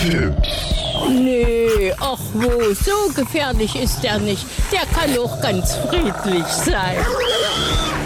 Nee, ach wo, so gefährlich ist er nicht. Der kann auch ganz friedlich sein.